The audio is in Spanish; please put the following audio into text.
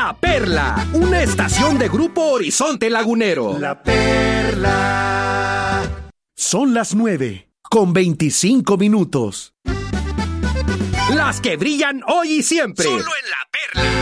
La Perla, una estación de Grupo Horizonte Lagunero. La Perla. Son las 9:25. Las que brillan hoy y siempre. Solo en La Perla.